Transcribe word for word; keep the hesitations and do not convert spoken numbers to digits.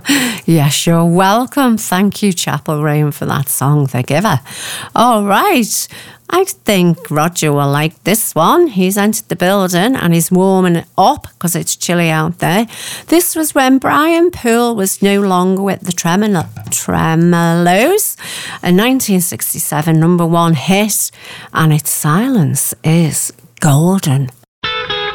Yes, you're welcome. Thank you, Chapel Rain, for that song, The Giver. All right. I think Roger will like this one. He's entered the building and he's warming it up because it's chilly out there. This was when Brian Poole was no longer with the Tremolo- Tremolos. A nineteen sixty-seven number one hit, and its silence is golden.